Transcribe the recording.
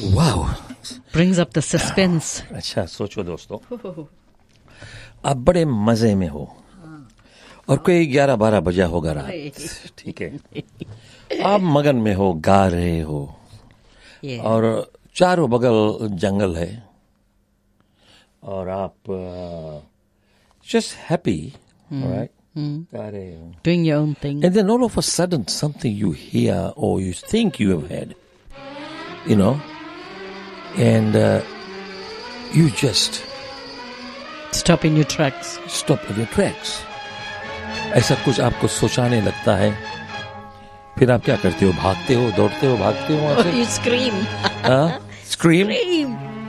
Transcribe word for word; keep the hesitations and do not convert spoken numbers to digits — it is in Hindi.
Wow. Brings up the suspense. अच्छा सोचो दोस्तों, आप बड़े मजे में हो और कोई ग्यारह बारह बजा होगा रात, ठीक है, आप मगन में हो, गा रहे हो, Yeah. और चारों बगल जंगल है और आप जस्ट हैप्पी, राइट, गा रहे हो, Doing your own thing. and then all of a sudden something you hear or you think you have heard, you know, and uh, you just Stop in your tracks. stop in your tracks. ऐसा कुछ आपको सोचाने लगता है, फिर आप क्या करते हो? भागते हो, दौड़ते हो, भागते हो वहां Oh, से? you scream. हाँ? Scream? Scream.